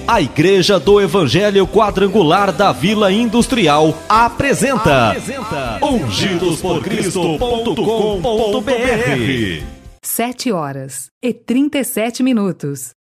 A Igreja do Evangelho Quadrangular da Vila Industrial apresenta ungidosporcristo.com.br. 7h37.